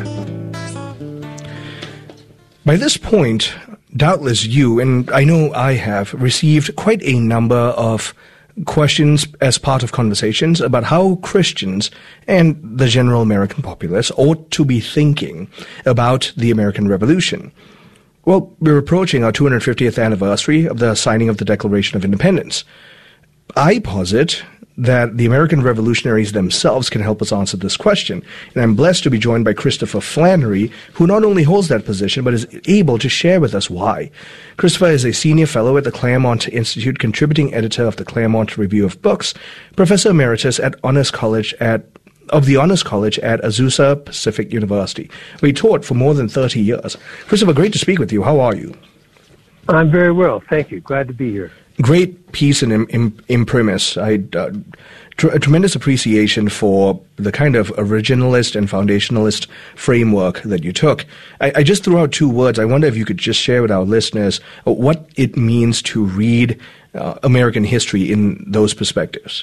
J: By this point, doubtless you, and I know I have, received quite a number of questions as part of conversations about how Christians and the general American populace ought to be thinking about the American Revolution. Well, we're approaching our two hundred fiftieth anniversary of the signing of the Declaration of Independence. I posit that the American revolutionaries themselves can help us answer this question. And I'm blessed to be joined by Christopher Flannery, who not only holds that position, but is able to share with us why. Christopher is a senior fellow at the Claremont Institute, contributing editor of the Claremont Review of Books, professor emeritus at Honors College at of the Honors College at Azusa Pacific University, where he taught for more than thirty years. Christopher, great to speak with you. How are you?
W: I'm very well, thank you. Glad to be here.
J: Great piece in im- imprimis. I uh, tr- a tremendous appreciation for the kind of originalist and foundationalist framework that you took. I, I just threw out two words. I wonder if you could just share with our listeners what it means to read uh, American history in those perspectives.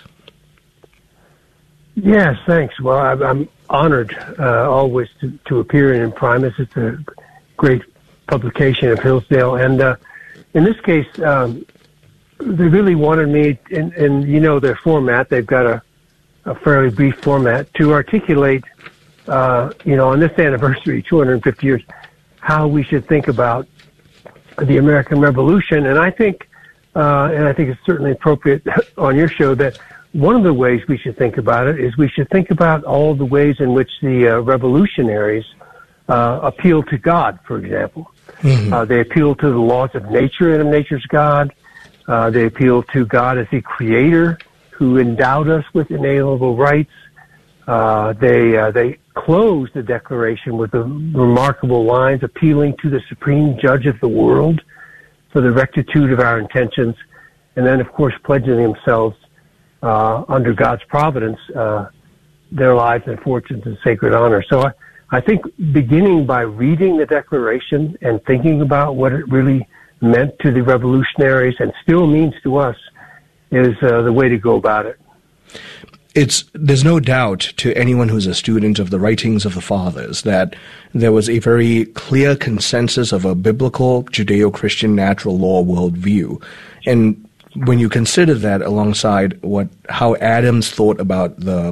W: Yes, thanks. Well, I'm, I'm honored uh, always to, to appear in Imprimis. It's a great publication of Hillsdale, and uh, in this case. Um, They really wanted me, and, and you know their format, they've got a, a fairly brief format, to articulate, uh, you know, on this anniversary, two hundred fifty years, how we should think about the American Revolution. And I think, uh, and I think it's certainly appropriate on your show, that one of the ways we should think about it is we should think about all the ways in which the uh, revolutionaries uh, appeal to God, for example. Mm-hmm. Uh, they appeal to the laws of nature and of nature's God. Uh, they appeal to God as the creator who endowed us with inalienable rights. Uh, they, uh, they close the Declaration with the remarkable lines appealing to the supreme judge of the world for the rectitude of our intentions. And then, of course, pledging themselves, uh, under God's providence, uh, their lives and fortunes in sacred honor. So I, I think beginning by reading the Declaration and thinking about what it really meant to the revolutionaries and still means to us is uh, the way to go about it.
J: It's there's no doubt to anyone who's a student of the writings of the fathers that there was a very clear consensus of a biblical Judeo-Christian natural law worldview. And when you consider that alongside what how Adams thought about the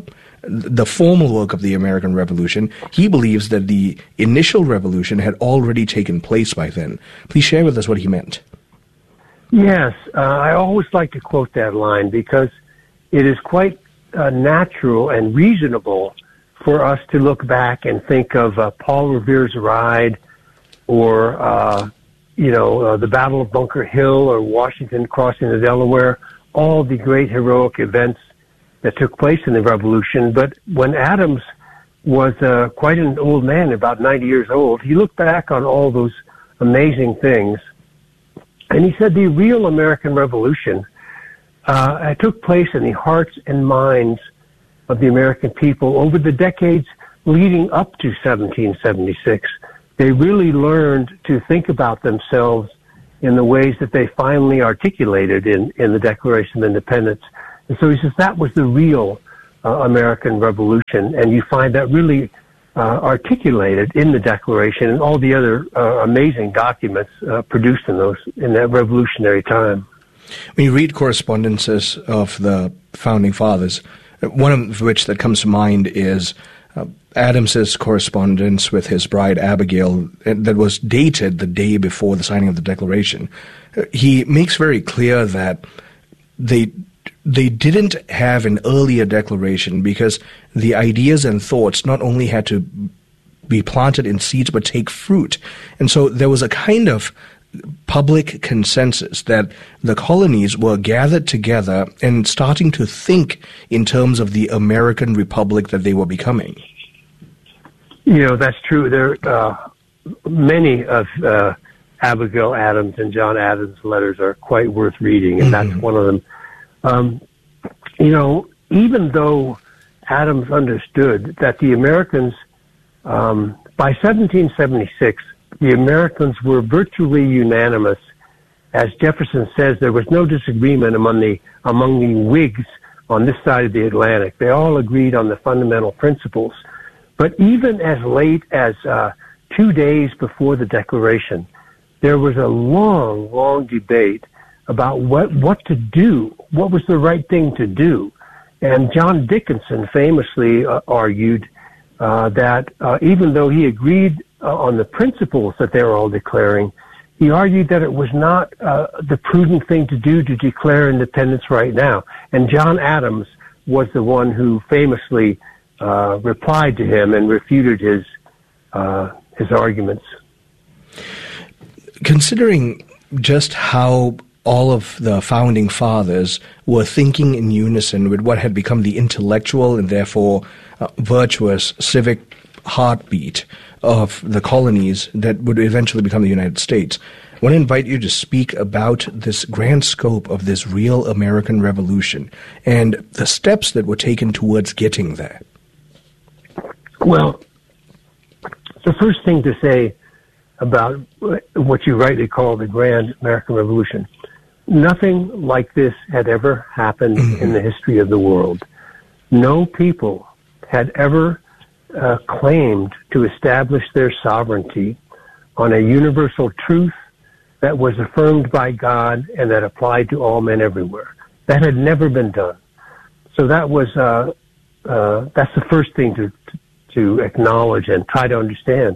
J: the formal work of the American Revolution. He believes that the initial revolution had already taken place by then. Please share with us what he meant.
W: Yes, uh, I always like to quote that line because it is quite uh, natural and reasonable for us to look back and think of uh, Paul Revere's Ride or, uh, you know, uh, the Battle of Bunker Hill or Washington crossing the Delaware, all the great heroic events that took place in the Revolution. But when Adams was uh, quite an old man, about ninety years old, he looked back on all those amazing things. And he said the real American Revolution uh, took place in the hearts and minds of the American people over the decades leading up to seventeen seventy-six. They really learned to think about themselves in the ways that they finally articulated in, in the Declaration of Independence. And so he says that was the real uh, American Revolution, and you find that really uh, articulated in the Declaration and all the other uh, amazing documents uh, produced in those in that revolutionary time.
J: When you read correspondences of the Founding Fathers, one of which that comes to mind is uh, Adams's correspondence with his bride Abigail that was dated the day before the signing of the Declaration. Uh, he makes very clear that they they didn't have an earlier declaration because the ideas and thoughts not only had to be planted in seeds but take fruit. And so there was a kind of public consensus that the colonies were gathered together and starting to think in terms of the American Republic that they were becoming.
W: You know, that's true. There uh, many of uh, Abigail Adams and John Adams' letters are quite worth reading, and mm-hmm. that's one of them. Um, you know, even though Adams understood that the Americans, um, by seventeen seventy-six, the Americans were virtually unanimous. As Jefferson says, there was no disagreement among the among the Whigs on this side of the Atlantic. They all agreed on the fundamental principles. But even as late as uh, two days before the Declaration, there was a long, long debate about what what to do, what was the right thing to do. And John Dickinson famously uh, argued uh, that uh, even though he agreed uh, on the principles that they were all declaring, he argued that it was not uh, the prudent thing to do to declare independence right now. And John Adams was the one who famously uh, replied to him and refuted his uh, his arguments.
J: Considering just how all of the founding fathers were thinking in unison with what had become the intellectual and therefore uh, virtuous civic heartbeat of the colonies that would eventually become the United States, I want to invite you to speak about this grand scope of this real American Revolution and the steps that were taken towards getting there.
W: Well, the first thing to say about what you rightly call the Grand American Revolution, nothing like this had ever happened mm-hmm. in the history of the world. No people had ever uh, claimed to establish their sovereignty on a universal truth that was affirmed by God and that applied to all men everywhere. That had never been done. So that was uh, uh, that's the first thing to to acknowledge and try to understand.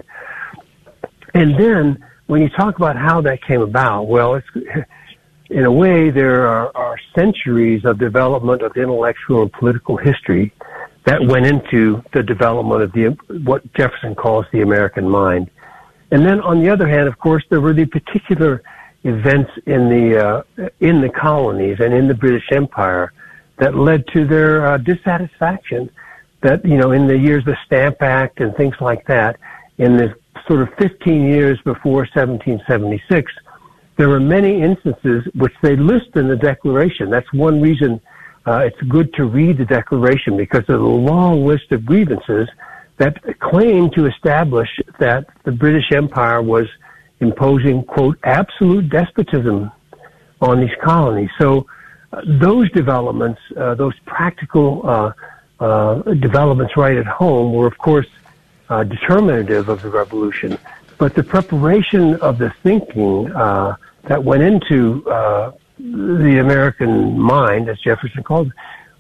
W: And then when you talk about how that came about, well, it's, in a way, there are, are centuries of development of intellectual and political history that went into the development of the what Jefferson calls the American mind. And then, on the other hand, of course, there were the particular events in the uh, in the colonies and in the British Empire that led to their uh, dissatisfaction. That, you know, in the years of the Stamp Act and things like that, in the sort of fifteen years before seventeen seventy-six, there were many instances which they list in the Declaration. That's one reason uh, it's good to read the Declaration, because there's a long list of grievances that claim to establish that the British Empire was imposing, quote, absolute despotism on these colonies. So uh, those developments, uh, those practical uh, uh, developments right at home were, of course, uh, determinative of the revolution. But the preparation of the thinking uh, that went into uh, the American mind, as Jefferson called it,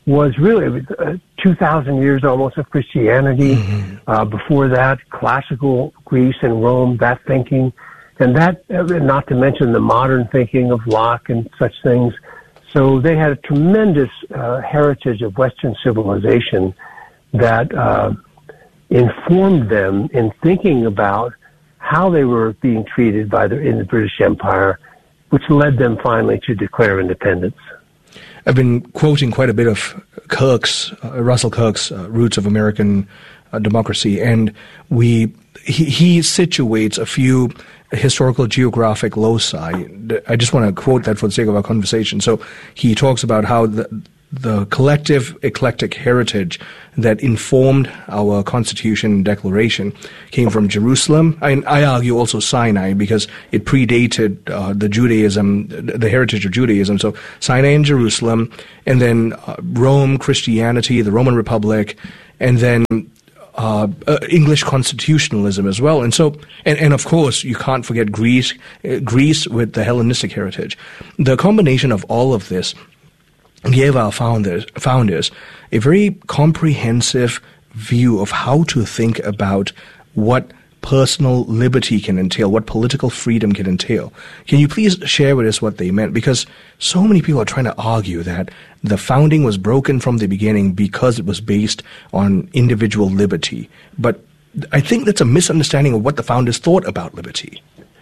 W: was really uh, two thousand years almost of Christianity. Mm-hmm. Uh, before that, classical Greece and Rome, that thinking. And that, uh, not to mention the modern thinking of Locke and such things. So they had a tremendous uh, heritage of Western civilization that uh, informed them in thinking about how they were being treated by the, in the British Empire, which led them finally to declare independence.
J: I've been quoting quite a bit of Kirk's, uh, Russell Kirk's uh, Roots of American uh, Democracy, and we he, he situates a few historical geographic loci. I just want to quote that for the sake of our conversation. So he talks about how the the collective eclectic heritage that informed our Constitution and Declaration came from Jerusalem. I, I argue also Sinai, because it predated uh, the Judaism, the heritage of Judaism. So Sinai and Jerusalem, and then uh, Rome, Christianity, the Roman Republic, and then Uh, uh, English constitutionalism as well. And so, and, and of course, you can't forget Greece, uh, Greece with the Hellenistic heritage. The combination of all of this gave our founders, founders a very comprehensive view of how to think about what personal liberty can entail, what political freedom can entail. Can you please share with us what they meant? Because so many people are trying to argue that the founding was broken from the beginning because it was based on individual liberty. But I think that's a misunderstanding of what the founders thought about liberty.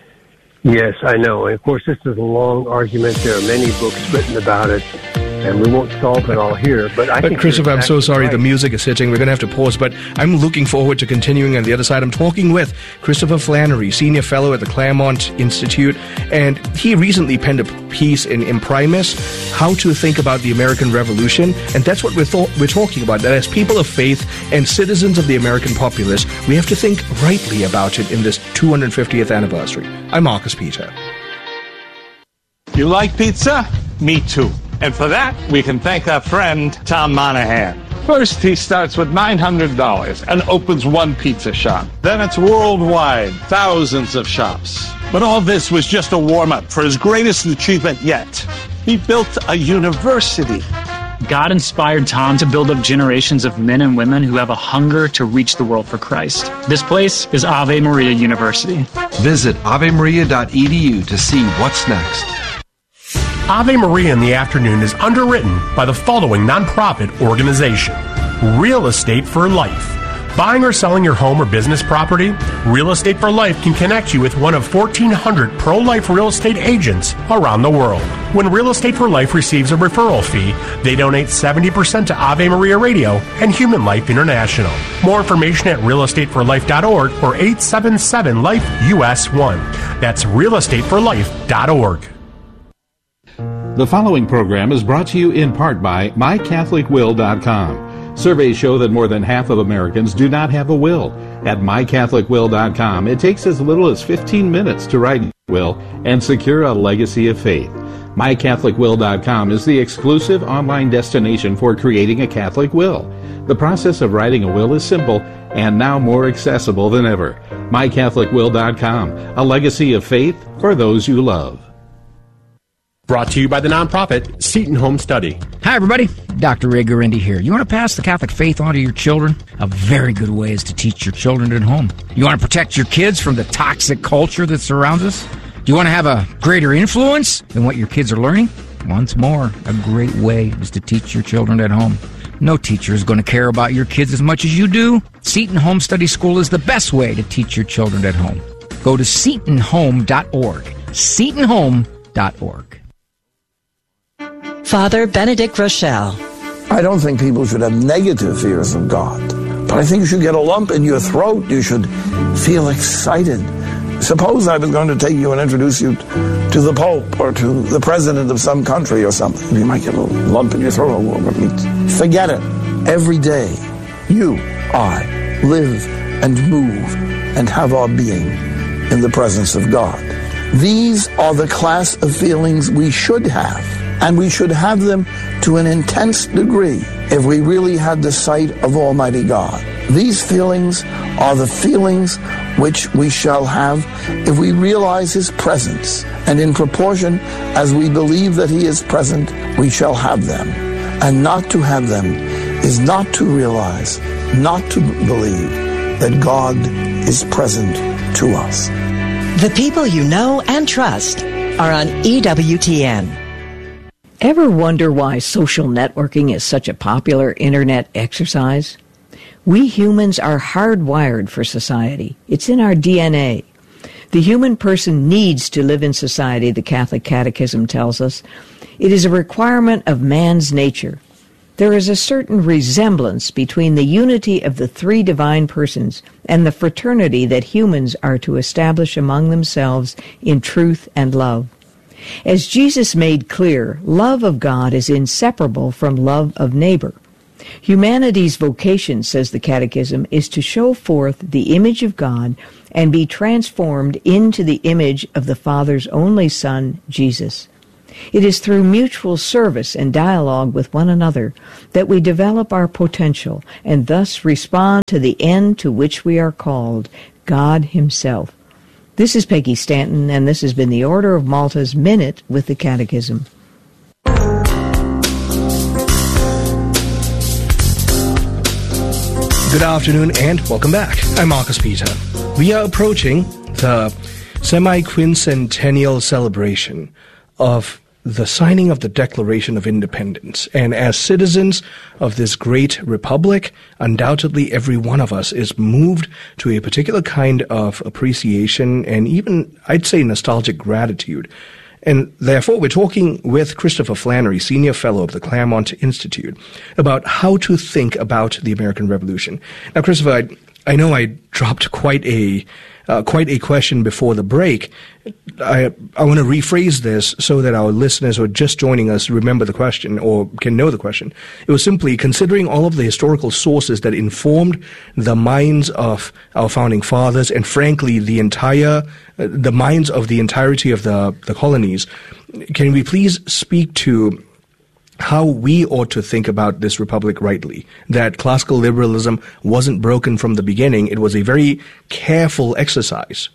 W: Yes, I know. And of course, this is a long argument. There are many books written about it, and we won't solve it all here. But I
J: but
W: think
J: Christopher, I'm so sorry.
W: Right.
J: The music is hitting. We're going to have to pause, but I'm looking forward to continuing on the other side. I'm talking with Christopher Flannery, Senior Fellow at the Claremont Institute, and he recently penned a piece in Imprimis, How to Think About the American Revolution, and that's what we're, th- we're talking about, that as people of faith and citizens of the American populace, we have to think rightly about it in this two hundred fiftieth anniversary. I'm Marcus Peter.
A: You like pizza? Me too. And for that, we can thank our friend, Tom Monahan. First, he starts with nine hundred dollars and opens one pizza shop. Then it's worldwide, thousands of shops. But all this was just a warm-up for his greatest achievement yet. He built a university.
B: God inspired Tom to build up generations of men and women who have a hunger to reach the world for Christ. This place is Ave Maria University.
C: Visit ave maria dot e d u to see what's next.
K: Ave Maria in the Afternoon is underwritten by the following nonprofit organization: Real Estate for Life. Buying or selling your home or business property? Real Estate for Life can connect you with one of fourteen hundred pro-life real estate agents around the world. When Real Estate for Life receives a referral fee, they donate seventy percent to Ave Maria Radio and Human Life International. More information at real estate for life dot org or eight seven seven life U S one. That's real estate for life dot org.
R: The following program is brought to you in part by my catholic will dot com. Surveys show that more than half of Americans do not have a will. At my catholic will dot com, it takes as little as fifteen minutes to write a will and secure a legacy of faith. my catholic will dot com is the exclusive online destination for creating a Catholic will. The process of writing a will is simple and now more accessible than ever. my catholic will dot com, a legacy of faith for those you love.
K: Brought to you by the nonprofit Seton Home Study.
X: Hi, everybody. Doctor Ray Guarendi here. You want to pass the Catholic faith on to your children? A very good way is to teach your children at home. You want to protect your kids from the toxic culture that surrounds us? Do you want to have a greater influence than what your kids are learning? Once more, a great way is to teach your children at home. No teacher is going to care about your kids as much as you do. Seton Home Study School is the best way to teach your children at home. Go to seton home dot org. seton home dot org.
Y: Father Benedict Rochelle.
Z: I don't think people should have negative fears of God, but I think you should get a lump in your throat. You should feel excited. Suppose I was going to take you and introduce you to the Pope or to the President of some country or something. You might get a little lump in your throat. Forget it. Every day, you, I, live and move and have our being in the presence of God. These are the class of feelings we should have. And we should have them to an intense degree if we really had the sight of Almighty God. These feelings are the feelings which we shall have if we realize His presence. And in proportion as we believe that He is present, we shall have them. And not to have them is not to realize, not to believe that God is present to us.
Y: The people you know and trust are on E W T N.
D: Ever wonder why social networking is such a popular internet exercise? We humans are hardwired for society. It's in our D N A. The human person needs to live in society, the Catholic Catechism tells us. It is a requirement of man's nature. There is a certain resemblance between the unity of the three divine persons and the fraternity that humans are to establish among themselves in truth and love. As Jesus made clear, love of God is inseparable from love of neighbor. Humanity's vocation, says the Catechism, is to show forth the image of God and be transformed into the image of the Father's only Son, Jesus. It is through mutual service and dialogue with one another that we develop our potential and thus respond to the end to which we are called, God Himself. This is Peggy Stanton, and this has been the Order of Malta's Minute with the Catechism.
J: Good afternoon and welcome back. I'm Marcus Peter. We are approaching the semi-quincentennial celebration of the signing of the Declaration of Independence. And as citizens of this great republic, undoubtedly every one of us is moved to a particular kind of appreciation and even, I'd say, nostalgic gratitude. And therefore, we're talking with Christopher Flannery, Senior Fellow of the Claremont Institute, about how to think about the American Revolution. Now, Christopher, I, I know I dropped quite a uh, quite a question before the break. I, I want to rephrase this so that our listeners who are just joining us remember the question or can know the question. It was simply considering all of the historical sources that informed the minds of our founding fathers and, frankly, the entire uh, the minds of the entirety of the, the colonies. Can we please speak to how we ought to think about this republic rightly, that classical liberalism wasn't broken from the beginning. It was a very careful exercise.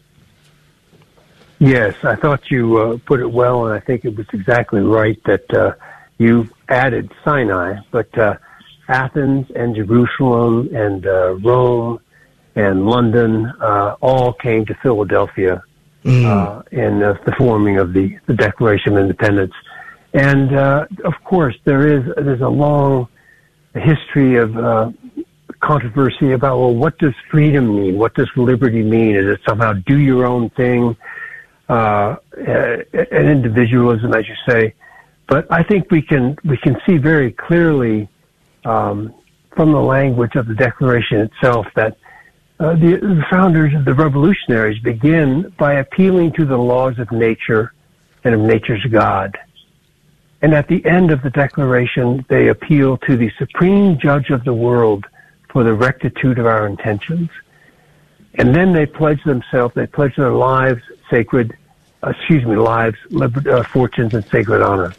W: Yes, I thought you uh, put it well, and I think it was exactly right that uh, you added Sinai, but uh, Athens and Jerusalem and uh, Rome and London uh, all came to Philadelphia mm. uh, in uh, the forming of the, the Declaration of Independence. And, uh, of course, there is there's a long history of uh, controversy about, well, what does freedom mean? What does liberty mean? Is it somehow do your own thing, uh, an individualism, as you say? But I think we can we can see very clearly um, from the language of the Declaration itself that uh, the, the founders, the revolutionaries, begin by appealing to the laws of nature and of nature's God. And at the end of the Declaration, they appeal to the supreme judge of the world for the rectitude of our intentions. And then they pledge themselves, they pledge their lives, sacred, uh, excuse me, lives, liber- uh, fortunes, and sacred honor.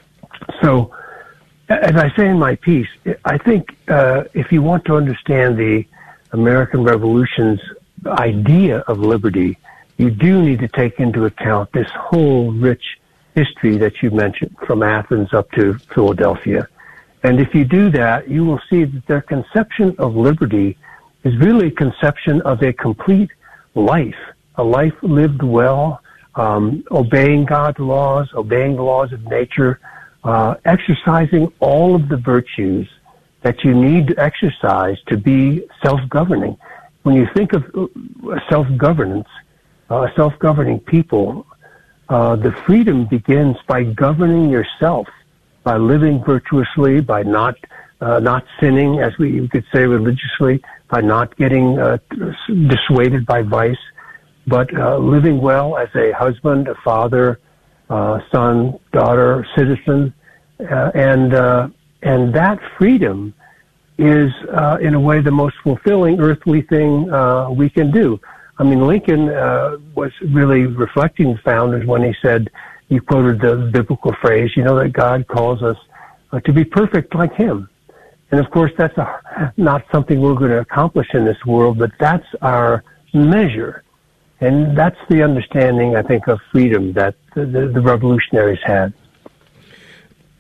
W: So, as I say in my piece, I think uh, if you want to understand the American Revolution's idea of liberty, you do need to take into account this whole rich history that you mentioned, from Athens up to Philadelphia. And if you do that, you will see that their conception of liberty is really a conception of a complete life, a life lived well, um, obeying God's laws, obeying the laws of nature, uh, exercising all of the virtues that you need to exercise to be self-governing. When you think of self-governance, uh, self-governing people, Uh, the freedom begins by governing yourself, by living virtuously, by not uh, not sinning, as we you could say religiously, by not getting uh, dissuaded by vice, but uh, living well as a husband, a father, uh, son, daughter, citizen, uh, and uh, and that freedom is, uh, in a way, the most fulfilling earthly thing uh, we can do. I mean, Lincoln uh, was really reflecting the founders when he said, he quoted the biblical phrase, you know, that God calls us uh, to be perfect like him. And, of course, that's a, not something we're going to accomplish in this world, but that's our measure. And that's the understanding, I think, of freedom that the, the, the revolutionaries had.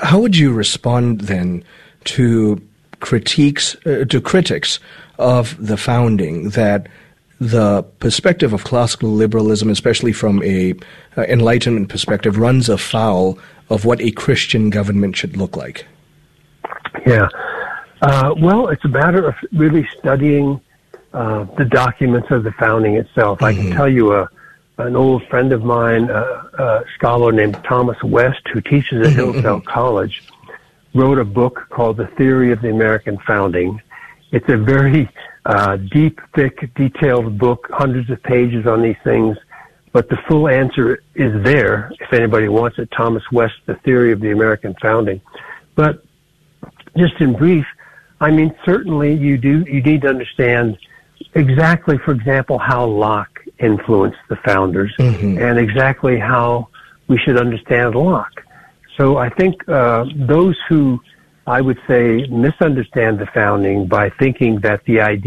J: how would you respond then to critiques, uh, to critics of the founding, that the perspective of classical liberalism, especially from a uh, Enlightenment perspective, runs afoul of what a Christian government should look like?
W: Yeah. Uh, well, it's a matter of really studying uh, the documents of the founding itself. Mm-hmm. I can tell you a, an old friend of mine, uh, a scholar named Thomas West, who teaches at Hillsdale College, wrote a book called The Theory of the American Founding. It's a very uh, deep, thick, detailed book, hundreds of pages on these things, but the full answer is there if anybody wants it. Thomas West, The Theory of the American Founding. But just in brief, I mean, certainly you do, you need to understand exactly, for example, how Locke influenced the founders, mm-hmm. and exactly how we should understand Locke. So I think uh, those who, I would say, misunderstand the founding by thinking that the idea